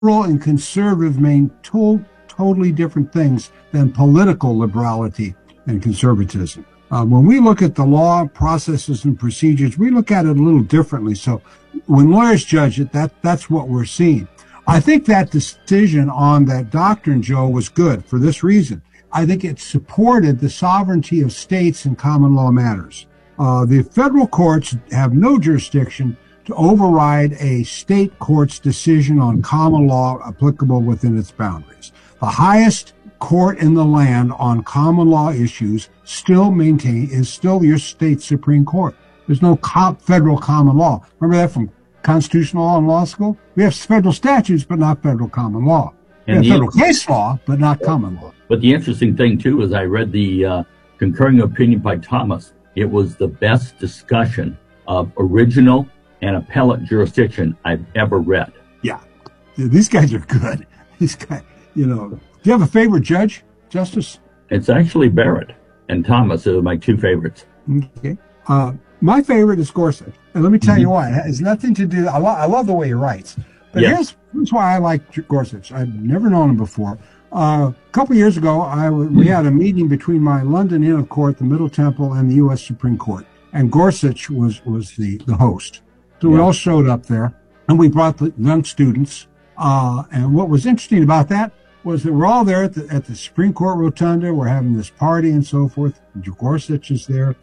liberal and conservative mean totally different things than political liberality and conservatism. When we look at the law, processes, and procedures, we look at it a little differently. So when lawyers judge it, that's what we're seeing. I think that decision on that doctrine, Joe, was good for this reason. I think it supported the sovereignty of states in common law matters. The federal courts have no jurisdiction to override a state court's decision on common law applicable within its boundaries. The highest court in the land on common law issues is still your state Supreme Court. There's no federal common law. Remember that from constitutional law in law school? We have federal statutes, but not federal common law. We have federal case law, but not common law. But the interesting thing, too, is I read the concurring opinion by Thomas. It was the best discussion of original and appellate jurisdiction I've ever read. Yeah. These guys are good. These guys, do you have a favorite judge, Justice? It's actually Barrett and Thomas are my two favorites. Okay. My favorite is Gorsuch. And let me tell you why. It has nothing to do, I love the way he writes. But here's why I like Gorsuch. I've never known him before. A couple years ago, we had a meeting between my London Inn of Court, the Middle Temple, and the U.S. Supreme Court. And Gorsuch was the host. So we all showed up there, and we brought the young students. And what was interesting about that was that we're all there at the Supreme Court Rotunda. We're having this party and so forth. Gorsuch is there.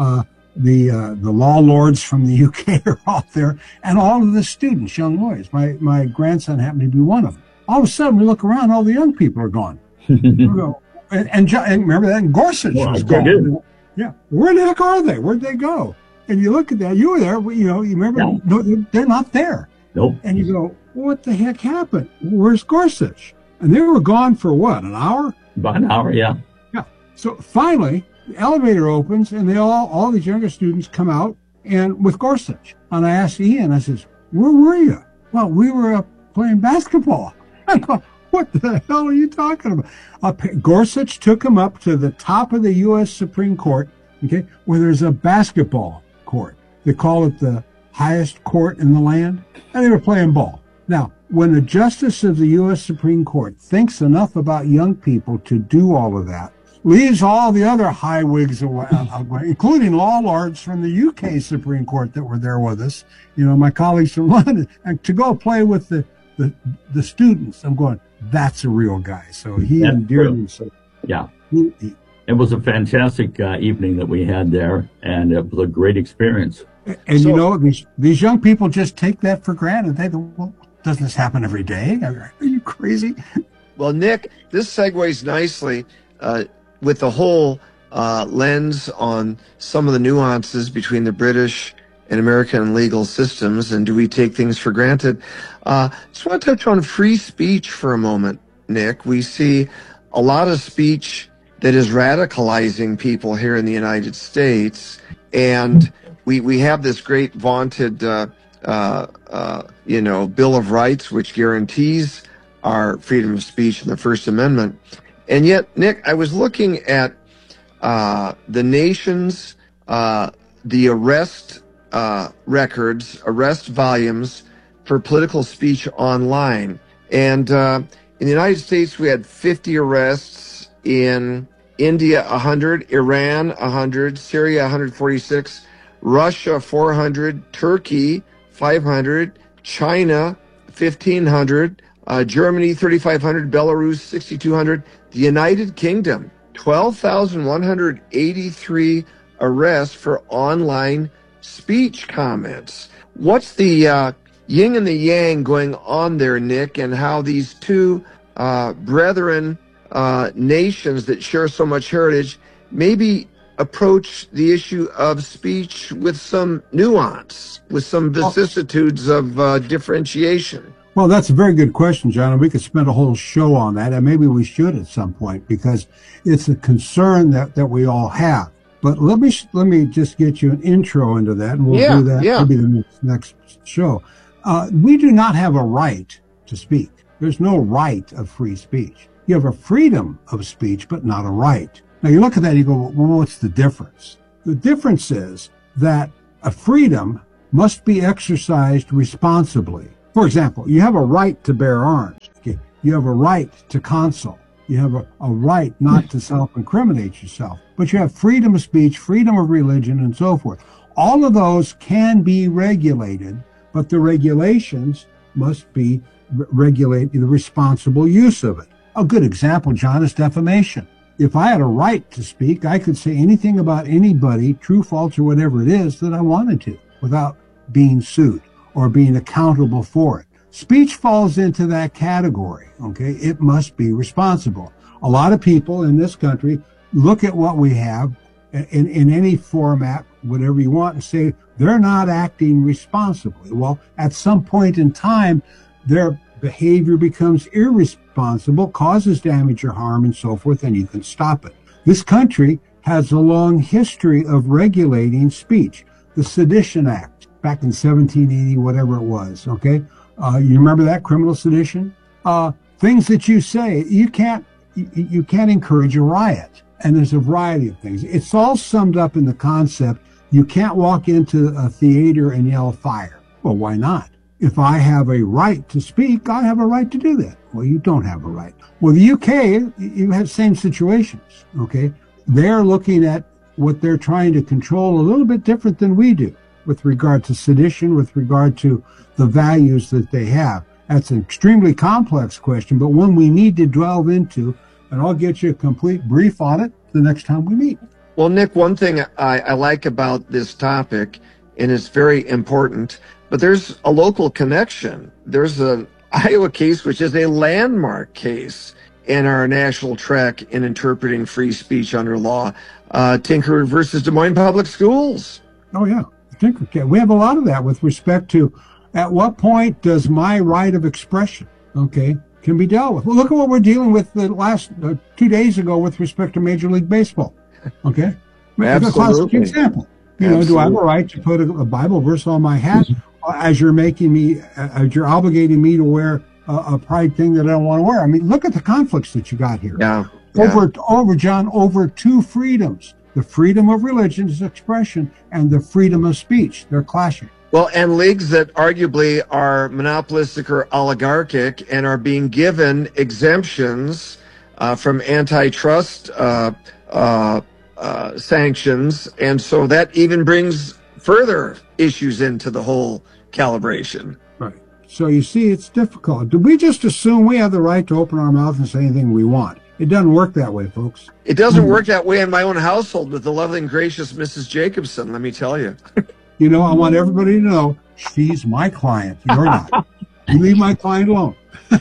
The law lords from the UK are all there, and all of the students, young lawyers. My grandson happened to be one of them. All of a sudden, we look around, all the young people are gone. and remember that? And Gorsuch was gone. Yeah, where the heck are they? Where'd they go? And you look at that. You were there. You remember? No, they're not there. Nope. And you go, what the heck happened? Where's Gorsuch? And they were gone for what? An hour? About an hour, yeah. Yeah. So finally, the elevator opens, and all these younger students come out, and with Gorsuch. And I asked Ian, I says, where were you? Well, we were playing basketball. I go, what the hell are you talking about? Gorsuch took him up to the top of the U.S. Supreme Court, okay, where there's a basketball court. They call it the highest court in the land, and they were playing ball. Now, when a justice of the U.S. Supreme Court thinks enough about young people to do all of that, leaves all the other high-wigs away, including law lords from the UK Supreme Court that were there with us, my colleagues from London, and to go play with the students. I'm going, that's a real guy. So he endeared himself. Yeah. It was a fantastic evening that we had there, and it was a great experience. And these young people just take that for granted. They go, well, doesn't this happen every day? Are you crazy? Well, Nick, this segues nicely with the whole lens on some of the nuances between the British and American legal systems, and do we take things for granted? Just want to touch on free speech for a moment, Nick. We see a lot of speech that is radicalizing people here in the United States, and we have this great vaunted Bill of Rights, which guarantees our freedom of speech in the First Amendment. And yet, Nick, I was looking at the nation's, the arrest records, arrest volumes for political speech online. And in the United States, we had 50 arrests, in India 100, Iran 100, Syria 146, Russia 400, Turkey 500, China 1,500, Germany 3,500, Belarus 6,200, the United Kingdom 12,183 arrests for online speech comments. What's the yin and the yang going on there, Nick, and how these two brethren nations that share so much heritage maybe approach the issue of speech with some nuance, with some vicissitudes of differentiation? Well, that's a very good question, John, and we could spend a whole show on that, and maybe we should at some point, because it's a concern that we all have. But let me just get you an intro into that, and we'll do that maybe the next show. We do not have a right to speak. There's no right of free speech. You have a freedom of speech, but not a right. Now, you look at that, you go, well, what's the difference? The difference is that a freedom must be exercised responsibly. For example, you have a right to bear arms. Okay? You have a right to counsel. You have a right not to self-incriminate yourself. But you have freedom of speech, freedom of religion, and so forth. All of those can be regulated, but the regulations must be regulate the responsible use of it. A good example, John, is defamation. If I had a right to speak, I could say anything about anybody, true, false, or whatever it is, that I wanted to, without being sued or being accountable for it. Speech falls into that category, okay? It must be responsible. A lot of people in this country look at what we have in any format, whatever you want, and say they're not acting responsibly. Well, at some point in time, their behavior becomes irresponsible, causes damage or harm, and so forth, and you can stop it. This country has a long history of regulating speech. The Sedition Act, back in 1780, whatever it was, okay? You remember that, criminal sedition? Things that you say, you can't encourage a riot. And there's a variety of things. It's all summed up in the concept, you can't walk into a theater and yell fire. Well, why not? If I have a right to speak, I have a right to do that. Well, you don't have a right. Well, the UK, you have same situations, okay? They're looking at what they're trying to control a little bit different than we do with regard to sedition, with regard to the values that they have. That's an extremely complex question, but one we need to delve into, and I'll get you a complete brief on it the next time we meet. Well, Nick, one thing I like about this topic, and it's very important, but there's a local connection. There's an Iowa case, which is a landmark case in our national trek in interpreting free speech under law, Tinker versus Des Moines Public Schools. Oh, yeah. Tinker case. We have a lot of that with respect to at what point does my right of expression, okay, can be dealt with. Well, look at what we're dealing with the last 2 days ago with respect to Major League Baseball, okay? Absolutely. A classic example. You know, do I have a right to put a Bible verse on my hat as you're making me, as you're obligating me to wear a pride thing that I don't want to wear? I mean, look at the conflicts that you got here. Yeah. Over two freedoms: the freedom of religion's expression and the freedom of speech. They're clashing. Well, and leagues that arguably are monopolistic or oligarchic and are being given exemptions from antitrust sanctions, and so that even brings further issues into the whole calibration. Right. So you see, it's difficult. Do we just assume we have the right to open our mouth and say anything we want? It doesn't work that way, folks. It doesn't work that way in my own household with the lovely and gracious Mrs. Jacobson, let me tell you. You know, I want everybody to know she's my client. You're not. You leave my client alone.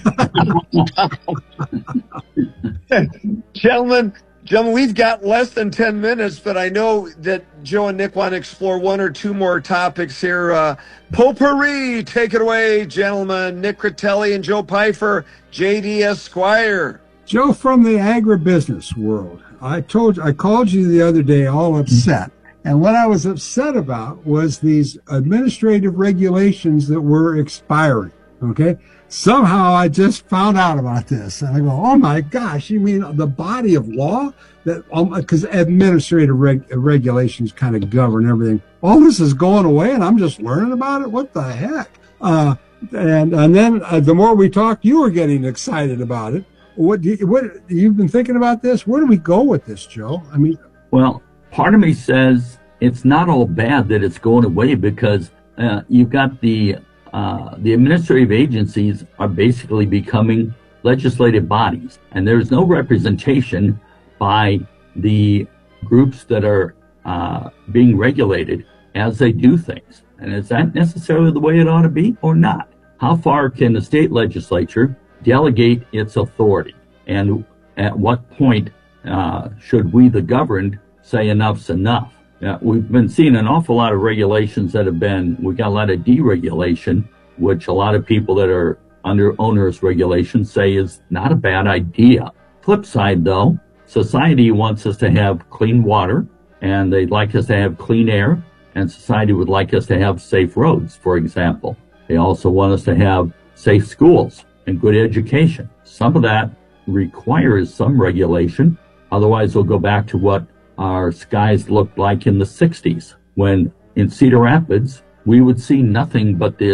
Gentlemen, we've got less than 10 minutes, but I know that Joe and Nick want to explore one or two more topics here. Potpourri, take it away, gentlemen. Nick Critelli and Joe Pfeiffer, JD Esquire. Joe, from the agribusiness world, I called you the other day all upset. And what I was upset about was these administrative regulations that were expiring, okay? Somehow I just found out about this. And I go, oh, my gosh, you mean the body of law? Because administrative regulations kind of govern everything. All this is going away, and I'm just learning about it? What the heck? And then the more we talked, you were getting excited about it. What you've been thinking about this? Where do we go with this, Joe? I mean, well, part of me says it's not all bad that it's going away, because you've got the administrative agencies are basically becoming legislative bodies, and there's no representation by the groups that are being regulated as they do things. And is that necessarily the way it ought to be or not? How far can the state legislature delegate its authority? And at what point should we, the governed, say enough's enough? We've been seeing an awful lot of regulations we got a lot of deregulation, which a lot of people that are under onerous regulation say is not a bad idea. Flip side, though, society wants us to have clean water, and they'd like us to have clean air, and society would like us to have safe roads, for example. They also want us to have safe schools and good education. Some of that requires some regulation. Otherwise, we'll go back to what our skies looked like in the 60s, when in Cedar Rapids, we would see nothing but this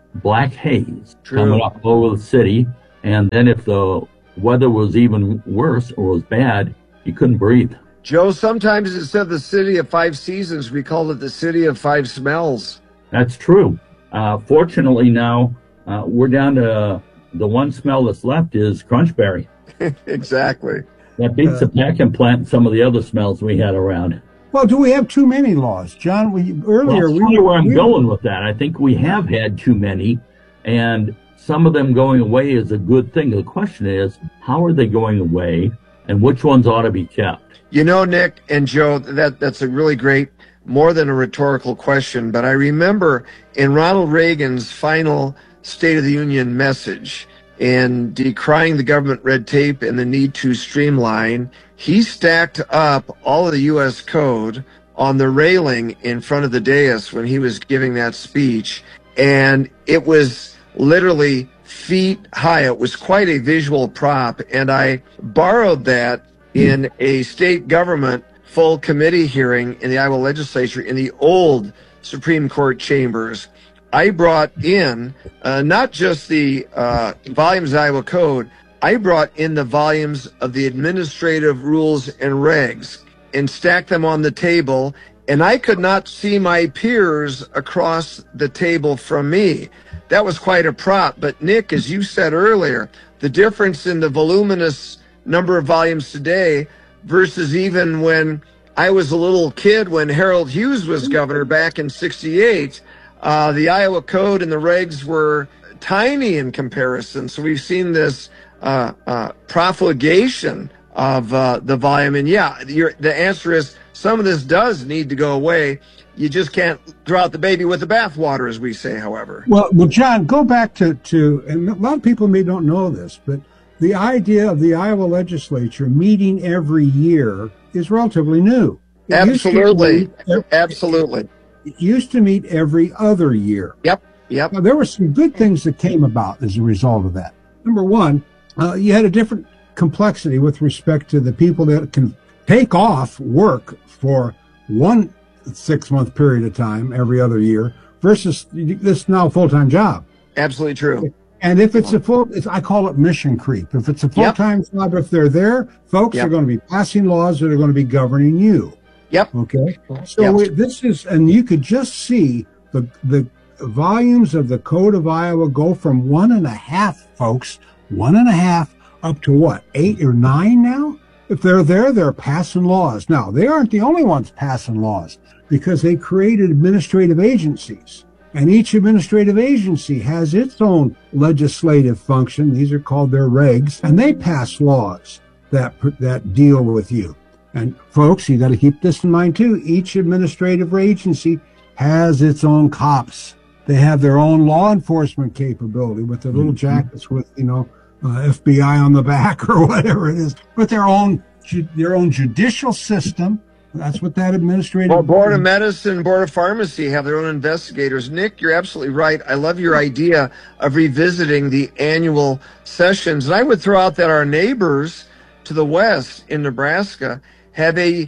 black haze True. coming up over the city. And then if the weather was even worse or was bad, you couldn't breathe. Joe, sometimes instead of the city of five seasons, we call it the city of five smells. That's true. Fortunately now, we're down to the one smell that's left is crunchberry. Exactly. That beats the packing plant and some of the other smells we had around. Well, do we have too many laws, John? Earlier, Well, that's where I'm going with that. I think we have had too many, and some of them going away is a good thing. The question is, how are they going away, and which ones ought to be kept? You know, Nick and Joe, that's a really great, more than a rhetorical question, but I remember in Ronald Reagan's final State of the Union message, in decrying the government red tape and the need to streamline, he stacked up all of the U.S. code on the railing in front of the dais when he was giving that speech, and it was literally feet high. It was quite a visual prop, and I borrowed that in a state government full committee hearing in the Iowa legislature in the old Supreme Court chambers. I brought in not just the volumes of the Iowa Code, I brought in the volumes of the administrative rules and regs and stacked them on the table, and I could not see my peers across the table from me. That was quite a prop. But Nick, as you said earlier, the difference in the voluminous number of volumes today versus even when I was a little kid when Harold Hughes was governor back in '68, the Iowa Code and the regs were tiny in comparison. So we've seen this profligation of the volume. And yeah, the answer is some of this does need to go away. You just can't throw out the baby with the bathwater, as we say, however. Well, John, go back to, and a lot of people may don't know this, but the idea of the Iowa legislature meeting every year is relatively new. Absolutely. Absolutely. It used to meet every other year. Yep. Now, there were some good things that came about as a result of that. Number one, you had a different complexity with respect to the people that can take off work for 1 6-month period of time every other year versus this now full-time job. Absolutely true. And if it's I call it mission creep. If it's a full-time job, if they're there, folks are going to be passing laws that are going to be governing you. Yep. Okay. So this is, and you could just see the volumes of the Code of Iowa go from 1.5, folks, 1.5 up to what, 8 or 9 now? If they're there, they're passing laws. Now, they aren't the only ones passing laws because they created administrative agencies. And each administrative agency has its own legislative function. These are called their regs. And they pass laws that deal with you. And folks, you got to keep this in mind too. Each administrative agency has its own cops. They have their own law enforcement capability with their little jackets with, FBI on the back or whatever it is, but their own judicial system. That's what that administrative. Well, Board of Medicine, Board of Pharmacy have their own investigators. Nick, you're absolutely right. I love your idea of revisiting the annual sessions. And I would throw out that our neighbors to the west in Nebraska have a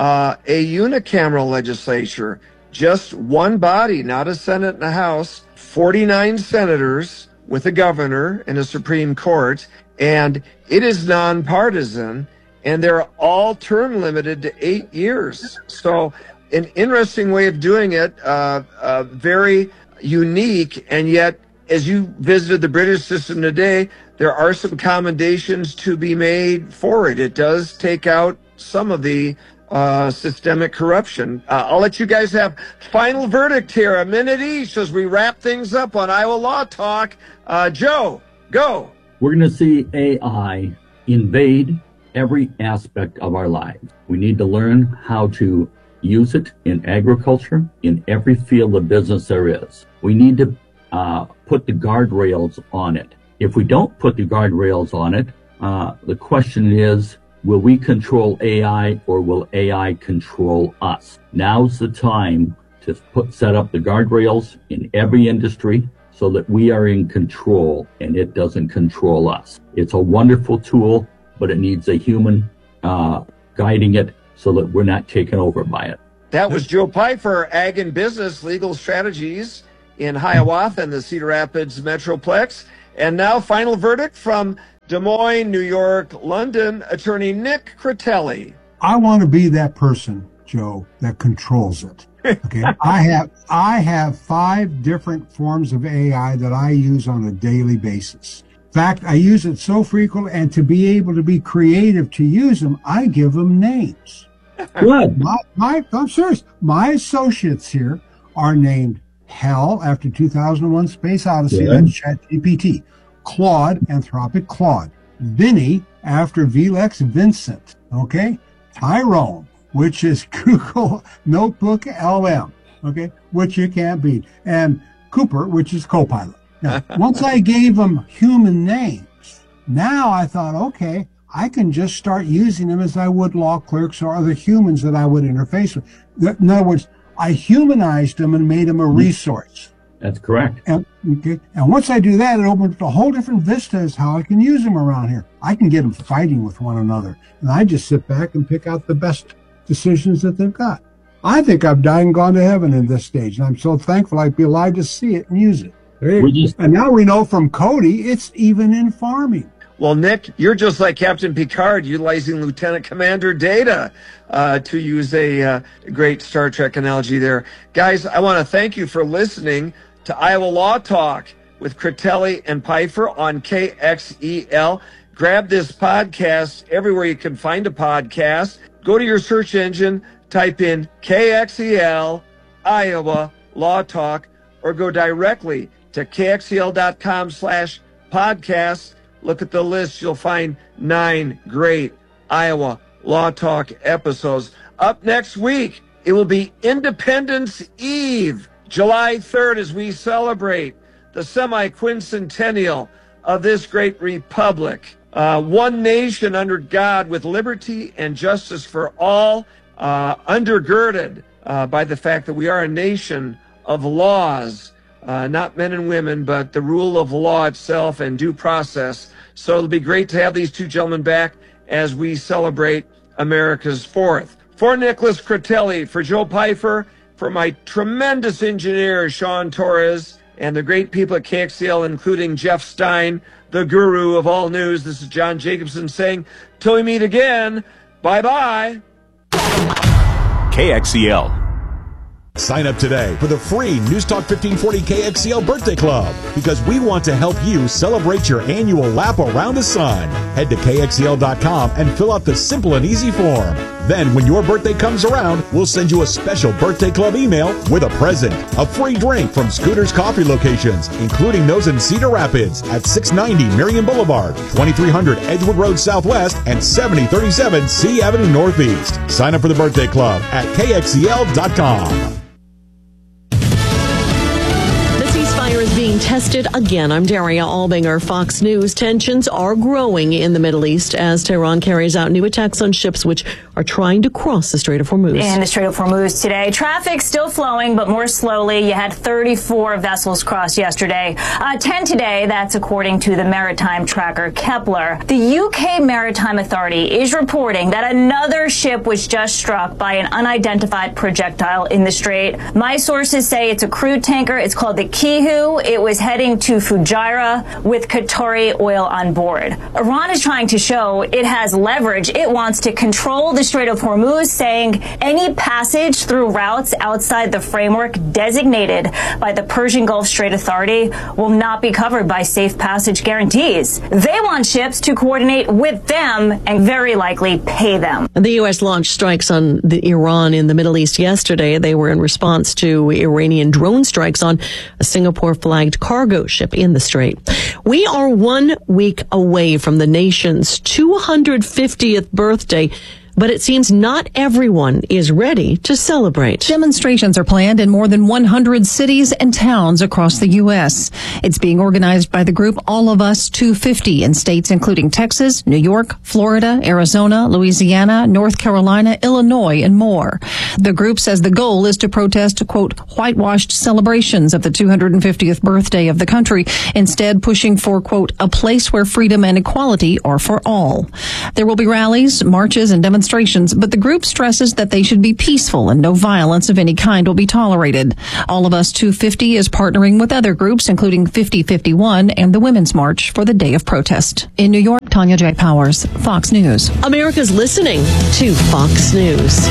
unicameral legislature, just one body, not a Senate and a House, 49 senators with a governor and a Supreme Court, and it is nonpartisan, and they're all term limited to 8 years. So an interesting way of doing it, very unique, and yet as you visited the British system today, there are some commendations to be made for it. It does take out some of the systemic corruption. I'll let you guys have final verdict here, a minute each as we wrap things up on Iowa Law Talk. Joe, go. We're going to see AI invade every aspect of our lives. We need to learn how to use it in agriculture, in every field of business there is. We need to put the guardrails on it. If we don't put the guardrails on it, the question is, will we control AI or will AI control us? Now's the time to set up the guardrails in every industry so that we are in control and it doesn't control us. It's a wonderful tool, but it needs a human guiding it so that we're not taken over by it. That was Joe Pfeiffer, Ag and Business Legal Strategies in Hiawatha and the Cedar Rapids Metroplex. And now, final verdict from Des Moines, New York, London, attorney Nick Critelli. I want to be that person, Joe, that controls it. Okay. I have 5 different forms of AI that I use on a daily basis. In fact, I use it so frequently, and to be able to be creative to use them, I give them names. Good. I'm serious. My associates here are named Hal after 2001 Space Odyssey, that's ChatGPT. Claude, Anthropic Claude. Vinny after VLEX Vincent. Okay. Tyrone, which is Google Notebook LM. Okay. Which you can't beat. And Cooper, which is Copilot. Now, once I gave them human names, now I thought, okay, I can just start using them as I would law clerks or other humans that I would interface with. In other words, I humanized them and made them a resource. That's correct. And once I do that, it opens up a whole different vista as how I can use them around here. I can get them fighting with one another. And I just sit back and pick out the best decisions that they've got. I think I've died and gone to heaven in this stage. And I'm so thankful I'd be alive to see it and use it. And now we know from Cody, it's even in farming. Well, Nick, you're just like Captain Picard, utilizing Lieutenant Commander Data, to use a great Star Trek analogy there. Guys, I want to thank you for listening to Iowa Law Talk with Critelli and Pfeiffer on KXEL. Grab this podcast everywhere you can find a podcast. Go to your search engine, type in KXEL, Iowa Law Talk, or go directly to kxel.com/podcast. Look at the list. You'll find 9 great Iowa Law Talk episodes. Up next week, it will be Independence Eve, July 3rd, as we celebrate the semi-quincentennial of this great republic. One nation under God with liberty and justice for all, undergirded by the fact that we are a nation of laws. Not men and women, but the rule of law itself and due process. So it'll be great to have these 2 gentlemen back as we celebrate America's 4th. For Nicholas Critelli, for Joe Pfeiffer, for my tremendous engineer, Sean Torres, and the great people at KXEL, including Jeff Stein, the guru of all news, this is John Jacobson saying, till we meet again, bye-bye. KXEL. Sign up today for the free News Talk 1540 KXEL Birthday Club, because we want to help you celebrate your annual lap around the sun. Head to KXEL.com and fill out the simple and easy form. Then when your birthday comes around, we'll send you a special Birthday Club email with a present, a free drink from Scooter's Coffee locations, including those in Cedar Rapids at 690 Marion Boulevard, 2300 Edgewood Road Southwest, and 7037 C Avenue Northeast. Sign up for the Birthday Club at KXEL.com. Is being tested again. I'm Daria Albinger, Fox News. Tensions are growing in the Middle East as Tehran carries out new attacks on ships which are trying to cross the Strait of Hormuz. In the Strait of Hormuz today, traffic still flowing, but more slowly. You had 34 vessels cross yesterday, 10 today. That's according to the maritime tracker Kepler. The UK Maritime Authority is reporting that another ship was just struck by an unidentified projectile in the strait. My sources say it's a crude tanker. It's called the Kihu. It was heading to Fujairah with Qatari oil on board. Iran is trying to show it has leverage. It wants to control the Strait of Hormuz, saying any passage through routes outside the framework designated by the Persian Gulf Strait Authority will not be covered by safe passage guarantees. They want ships to coordinate with them and very likely pay them. The U.S. launched strikes on Iran in the Middle East yesterday. They were in response to Iranian drone strikes on a Singapore-flagged cargo ship in the strait. We are 1 week away from the nation's 250th birthday, but it seems not everyone is ready to celebrate. Demonstrations are planned in more than 100 cities and towns across the U.S. It's being organized by the group All of Us 250 in states including Texas, New York, Florida, Arizona, Louisiana, North Carolina, Illinois, and more. The group says the goal is to protest, quote, whitewashed celebrations of the 250th birthday of the country, instead pushing for, quote, a place where freedom and equality are for all. There will be rallies, marches, and demonstrations demonstrations, but the group stresses that they should be peaceful and no violence of any kind will be tolerated. All of Us 250 is partnering with other groups, including 5051 and the Women's March for the Day of Protest. In New York, Tanya J. Powers, Fox News. America's listening to Fox News.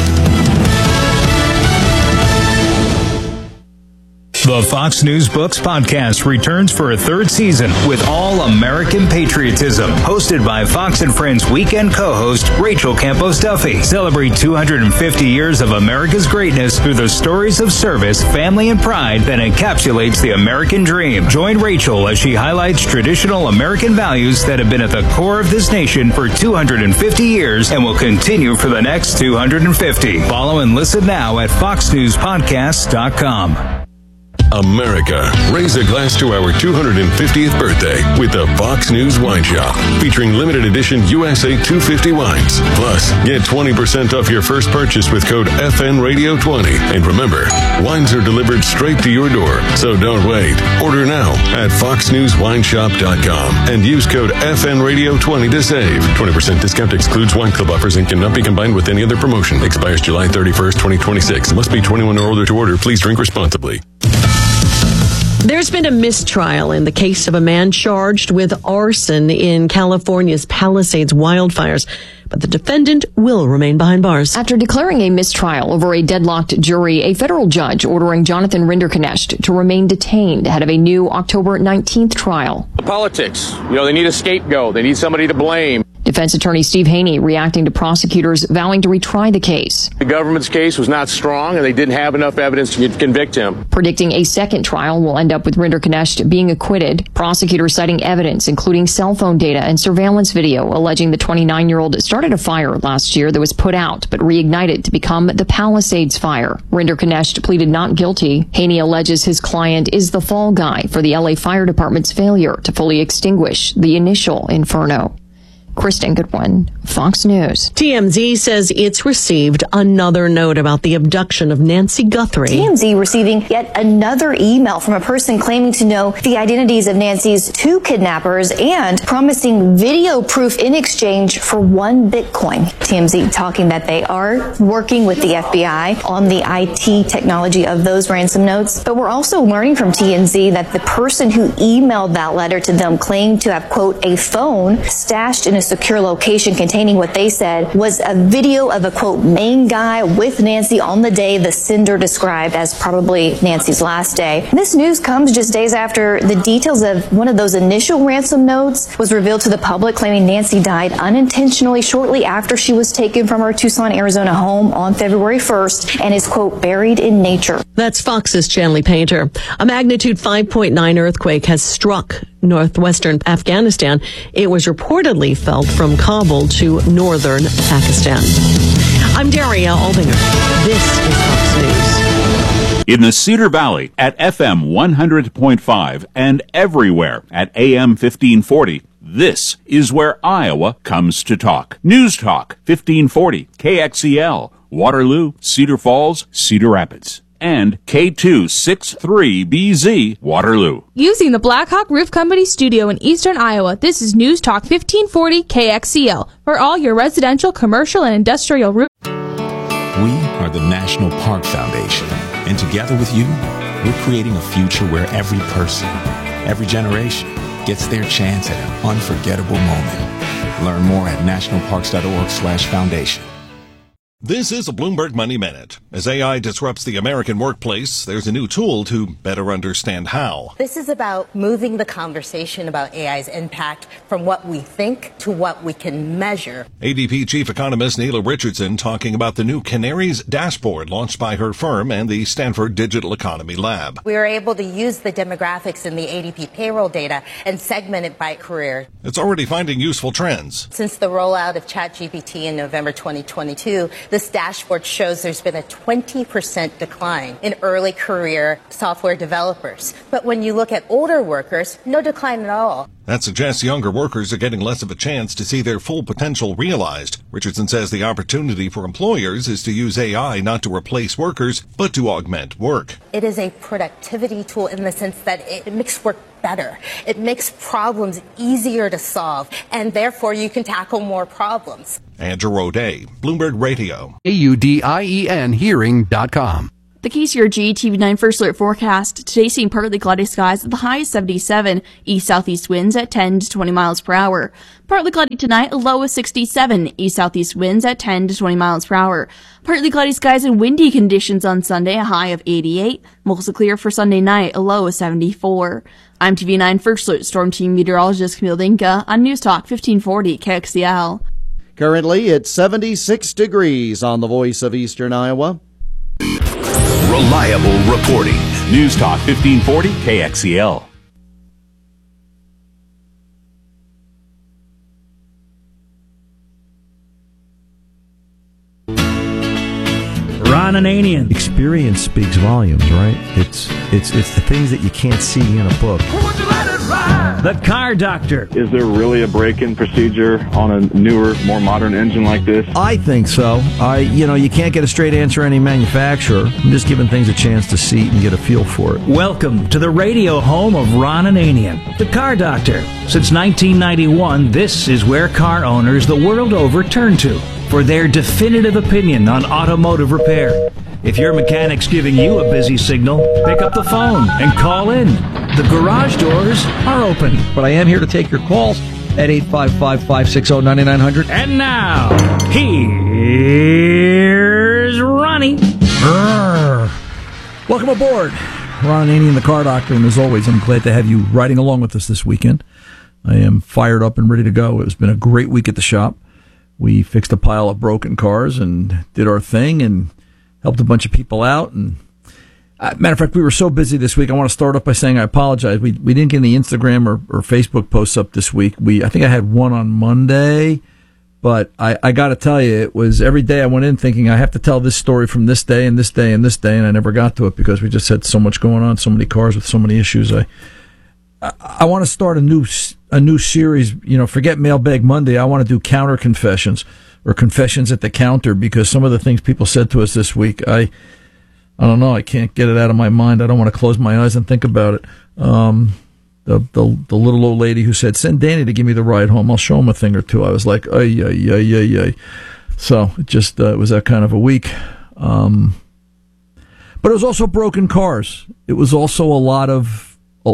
The Fox News Books podcast returns for a third season with All American Patriotism, hosted by Fox and Friends weekend co-host Rachel Campos Duffy. Celebrate 250 years of America's greatness through the stories of service, family, and pride that encapsulates the American dream. Join Rachel as she highlights traditional American values that have been at the core of this nation for 250 years and will continue for the next 250. Follow and listen now at foxnewspodcast.com. America, raise a glass to our 250th birthday with the Fox News Wine Shop, featuring limited edition USA 250 wines. Plus, get 20% off your first purchase with code FNRadio20. And remember, wines are delivered straight to your door, so don't wait. Order now at foxnewswineshop.com and use code FNRadio20 to save. 20% discount excludes wine club offers and cannot be combined with any other promotion. Expires July 31st, 2026. Must be 21 or older to order. Please drink responsibly. There's been a mistrial in the case of a man charged with arson in California's Palisades wildfires, but the defendant will remain behind bars. After declaring a mistrial over a deadlocked jury, a federal judge ordering Jonathan Rinderknecht to remain detained ahead of a new October 19th trial. The politics, they need a scapegoat. They need somebody to blame. Defense attorney Steve Haney reacting to prosecutors vowing to retry the case. The government's case was not strong, and they didn't have enough evidence to convict him. Predicting a second trial will end up with Rinderknecht being acquitted. Prosecutors citing evidence, including cell phone data and surveillance video, alleging the 29-year-old started a fire last year that was put out but reignited to become the Palisades fire. Rinderknecht pleaded not guilty. Haney alleges his client is the fall guy for the LA Fire Department's failure to fully extinguish the initial inferno. Kristen Goodwin, Fox News. TMZ says it's received another note about the abduction of Nancy Guthrie. TMZ receiving yet another email from a person claiming to know the identities of Nancy's two kidnappers and promising video proof in exchange for $1 Bitcoin. TMZ talking that they are working with the FBI on the IT technology of those ransom notes. But we're also learning from TMZ that the person who emailed that letter to them claimed to have, quote, a phone stashed in a secure location containing what they said was a video of a, quote, main guy with Nancy on the day the sender described as probably Nancy's last day. This news comes just days after the details of one of those initial ransom notes was revealed to the public, claiming Nancy died unintentionally shortly after she was taken from her Tucson, Arizona home on February 1st and is, quote, buried in nature. That's Fox's Chanley Painter. A magnitude 5.9 earthquake has struck northwestern Afghanistan. It was reportedly felt from Kabul to northern Pakistan. I'm Daria Aldinger. This is Fox News. In the Cedar Valley at FM 100.5 and everywhere at AM 1540, this is where Iowa comes to talk. News Talk 1540, KXEL, Waterloo, Cedar Falls, Cedar Rapids, and K263BZ, Waterloo. Using the Blackhawk Roof Company studio in eastern Iowa, this is News Talk 1540 KXEL for all your residential, commercial, and industrial roof. We are the National Park Foundation, and together with you, we're creating a future where every person, every generation gets their chance at an unforgettable moment. Learn more at nationalparks.org/foundation. This is a Bloomberg Money Minute. As AI disrupts the American workplace, there's a new tool to better understand how. This is about moving the conversation about AI's impact from what we think to what we can measure. ADP chief economist Neela Richardson talking about the new Canaries dashboard launched by her firm and the Stanford Digital Economy Lab. We were able to use the demographics in the ADP payroll data and segment it by career. It's already finding useful trends. Since the rollout of ChatGPT in November 2022, this dashboard shows there's been a 20% decline in early career software developers. But when you look at older workers, no decline at all. That suggests younger workers are getting less of a chance to see their full potential realized. Richardson says the opportunity for employers is to use AI not to replace workers, but to augment work. It is a productivity tool in the sense that it makes work better. It makes problems easier to solve, and therefore you can tackle more problems. Andrew O'Day, Bloomberg Radio. AUDIEN Hearing.com. The KCRG TV9 First Alert forecast. Today seeing partly cloudy skies at the high of 77. East-southeast winds at 10 to 20 miles per hour. Partly cloudy tonight, a low of 67. East-southeast winds at 10 to 20 miles per hour. Partly cloudy skies and windy conditions on Sunday, a high of 88. Mostly clear for Sunday night, a low of 74. I'm TV9 First Alert Storm Team Meteorologist Camille Dinka on News Talk 1540 KXCL. Currently, it's 76 degrees on the Voice of Eastern Iowa. Reliable reporting. News Talk 1540 KXCL. Ron Ananian. Experience speaks volumes, right? It's the things that you can't see in a book. The Car Doctor. Is there really a break-in procedure on a newer, more modern engine like this? I think so. You can't get a straight answer any manufacturer. I'm just giving things a chance to see and get a feel for it. Welcome to the radio home of Ron Ananian, the Car Doctor. Since 1991, this is where car owners the world over turn to for their definitive opinion on automotive repair. If your mechanic's giving you a busy signal, pick up the phone and call in. The garage doors are open. But I am here to take your calls at 855-560-9900. And now, here's Ronnie. Welcome aboard. Ron Ananian, the Car Doctor, and as always, I'm glad to have you riding along with us this weekend. I am fired up and ready to go. It's been a great week at the shop. We fixed a pile of broken cars and did our thing and helped a bunch of people out. And matter of fact, we were so busy this week. I want to start off by saying I apologize. We didn't get any Instagram or Facebook posts up this week. I think I had one on Monday, but I got to tell you, it was every day I went in thinking I have to tell this story from this day and this day and this day, and I never got to it because we just had so much going on, so many cars with so many issues. I want to start a new series. Forget Mailbag Monday. I want to do counter confessions or confessions at the counter, because some of the things people said to us this week, I don't know. I can't get it out of my mind. I don't want to close my eyes and think about it. The little old lady who said, "Send Danny to give me the ride home. I'll show him a thing or two." I was like, ay, ay, ay, ay, ay. So it just it was that kind of a week. But it was also broken cars. It was also a lot of,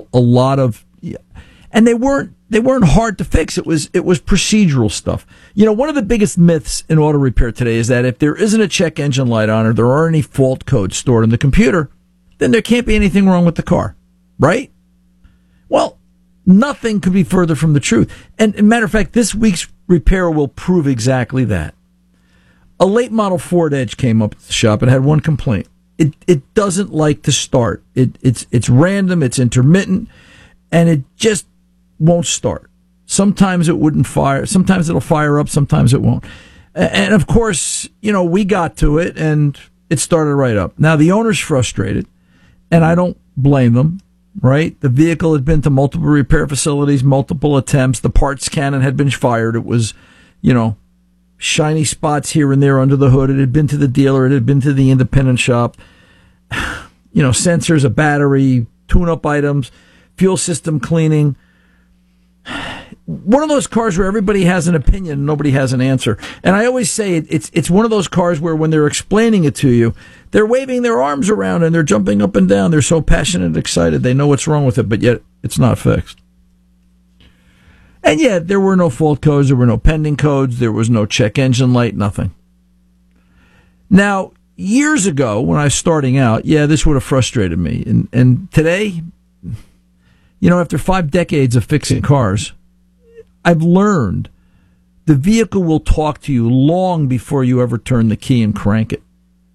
and they weren't hard to fix. It was procedural stuff. One of the biggest myths in auto repair today is that if there isn't a check engine light on or there are any fault codes stored in the computer, then there can't be anything wrong with the car, right? Well, nothing could be further from the truth. And matter of fact, this week's repair will prove exactly that. A late model Ford Edge came up at the shop and had one complaint. It doesn't like to start. It's random, it's intermittent, and it just won't start. Sometimes it wouldn't fire. Sometimes it'll fire up. Sometimes it won't. And of course, we got to it and it started right up. Now the owner's frustrated, and I don't blame them, right? The vehicle had been to multiple repair facilities, multiple attempts. The parts cannon had been fired. It was, shiny spots here and there under the hood. It had been to the dealer. It had been to the independent shop. Sensors, a battery, tune-up items, fuel system cleaning. One of those cars where everybody has an opinion and nobody has an answer. And I always say it's one of those cars where when they're explaining it to you, they're waving their arms around and they're jumping up and down. They're so passionate and excited. They know what's wrong with it, but yet it's not fixed. And yet there were no fault codes. There were no pending codes. There was no check engine light, nothing. Now, years ago when I was starting out, this would have frustrated me. And today, after 5 decades of fixing cars, I've learned the vehicle will talk to you long before you ever turn the key and crank it.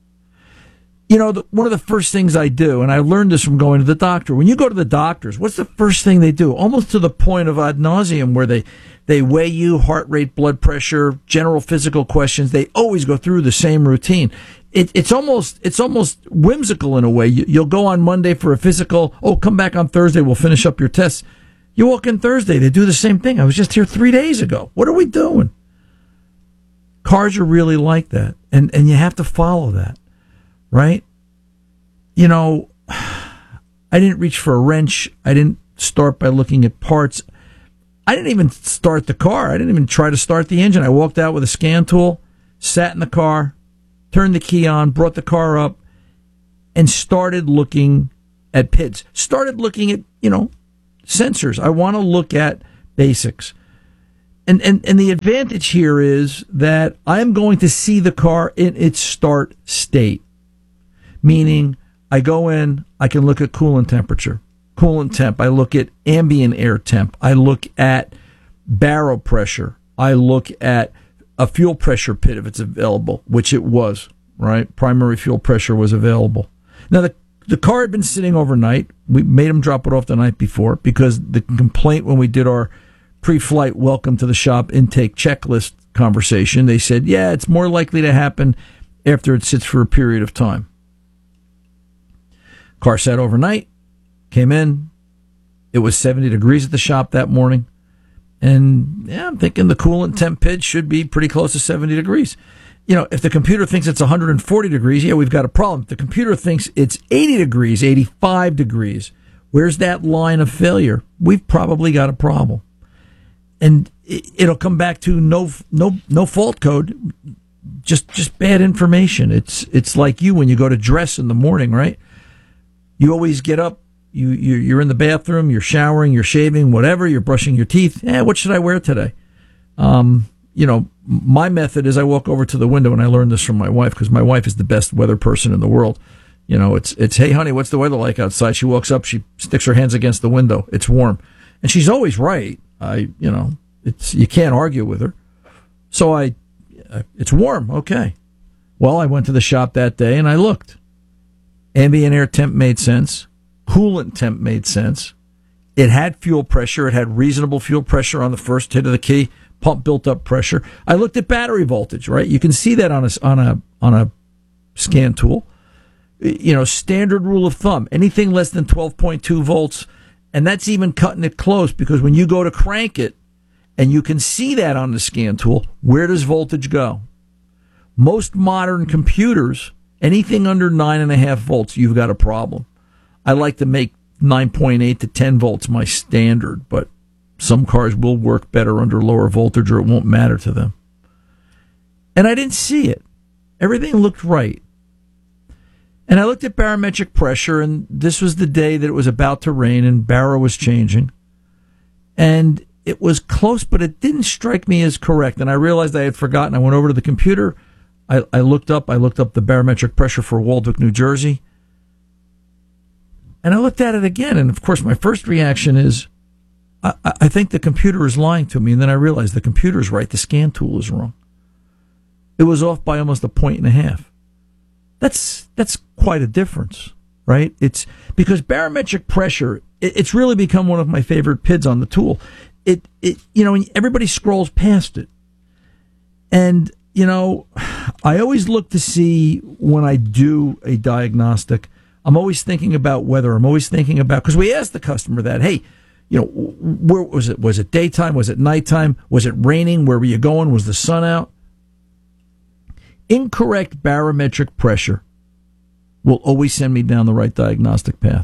One of the first things I do, and I learned this from going to the doctor, when you go to the doctors, what's the first thing they do? Almost to the point of ad nauseum, where they weigh you, heart rate, blood pressure, general physical questions. They always go through the same routine. It's almost whimsical in a way. You'll go on Monday for a physical. Oh, come back on Thursday. We'll finish up your tests. You walk in Thursday, they do the same thing. I was just here 3 days ago. What are we doing? Cars are really like that, and you have to follow that, right? You know, I didn't reach for a wrench. I didn't start by looking at parts. I didn't even start the car. I didn't even try to start the engine. I walked out with a scan tool, sat in the car, turned the key on, brought the car up, and started looking at PIDs. Started looking at, sensors. I want to look at basics. And the advantage here is that I'm going to see the car in its start state. Meaning, I go in, I can look at coolant temperature, coolant temp. I look at ambient air temp. I look at barrel pressure. I look at a fuel pressure PID if it's available, which it was, right? Primary fuel pressure was available. Now, the car had been sitting overnight. We made him drop it off the night before because the complaint when we did our pre-flight welcome to the shop intake checklist conversation, they said, yeah, it's more likely to happen after it sits for a period of time. Car sat overnight, came in. It was 70 degrees at the shop that morning. And yeah, I'm thinking the coolant temp PID should be pretty close to 70 degrees. If the computer thinks it's 140 degrees, yeah, we've got a problem. If the computer thinks it's 80 degrees, 85 degrees, where's that line of failure? We've probably got a problem. And it'll come back to no fault code, just bad information. It's like you when you go to dress in the morning, right? You always get up, you're in the bathroom, you're showering, you're shaving, whatever, you're brushing your teeth. What should I wear today? My method is I walk over to the window, and I learned this from my wife because my wife is the best weather person in the world. It's hey honey, what's the weather like outside? She walks up, she sticks her hands against the window. It's warm, and she's always right. You can't argue with her. So it's warm. Okay. Well, I went to the shop that day and I looked. Ambient air temp made sense. Coolant temp made sense. It had fuel pressure. It had reasonable fuel pressure on the first hit of the key. Pump built up pressure. I looked at battery voltage, right? You can see that on a scan tool. Standard rule of thumb, anything less than 12.2 volts, and that's even cutting it close because when you go to crank it, and you can see that on the scan tool, where does voltage go? Most modern computers, anything under 9.5 volts, you've got a problem. I like to make 9.8 to 10 volts my standard, but some cars will work better under lower voltage or it won't matter to them. And I didn't see it. Everything looked right. And I looked at barometric pressure, and this was the day that it was about to rain, and baro was changing. And it was close, but it didn't strike me as correct. And I realized I had forgotten. I went over to the computer. I looked up the barometric pressure for Waldwick, New Jersey. And I looked at it again. And, of course, my first reaction is, I think the computer is lying to me. And then I realized the computer is right. The scan tool is wrong. It was off by almost 1.5 points. That's quite a difference, right? It's because barometric pressure, it's really become one of my favorite PIDs on the tool. Everybody scrolls past it. And, I always look to see when I do a diagnostic, I'm always thinking about weather. I'm always thinking about, because we asked the customer that, hey, where was it? Was it daytime? Was it nighttime? Was it raining? Where were you going? Was the sun out? Incorrect barometric pressure will always send me down the right diagnostic path.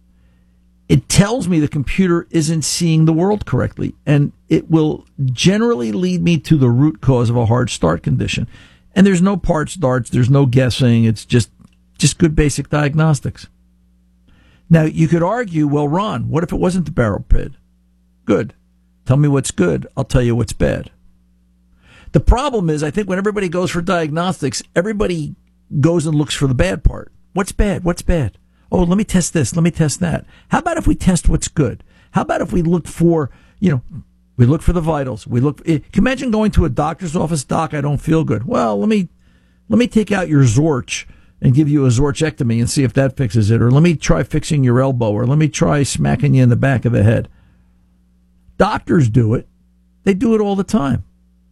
It tells me the computer isn't seeing the world correctly, and it will generally lead me to the root cause of a hard start condition. And there's no part starts, there's no guessing, it's just good basic diagnostics. Now, you could argue, well, Ron, what if it wasn't the barrel PID? Good. Tell me what's good, I'll tell you what's bad. The problem is, I think when everybody goes for diagnostics, everybody goes and looks for the bad part. What's bad? What's bad? Oh, let me test this. Let me test that. How about if we test what's good? How about if we look for, we look for the vitals. Can you imagine going to a doctor's office? Doc, I don't feel good. Well, let me take out your Zorch and give you a Zorchectomy and see if that fixes it. Or let me try fixing your elbow. Or let me try smacking you in the back of the head. Doctors do it. They do it all the time.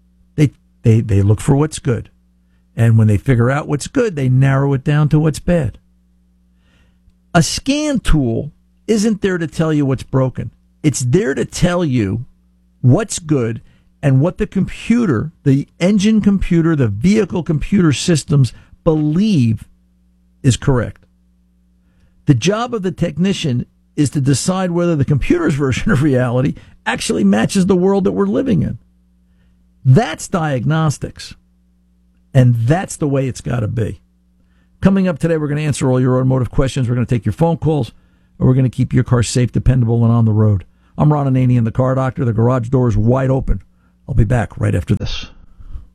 They look for what's good. And when they figure out what's good, they narrow it down to what's bad. A scan tool isn't there to tell you what's broken. It's there to tell you what's good and what the computer, the engine computer, the vehicle computer systems believe is correct. The job of the technician is to decide whether the computer's version of reality actually matches the world that we're living in. That's diagnostics. And that's the way it's got to be. Coming up today, we're going to answer all your automotive questions. We're going to take your phone calls, and we're going to keep your car safe, dependable, and on the road. I'm Ron Ananian, the Car Doctor. The garage door is wide open. I'll be back right after this.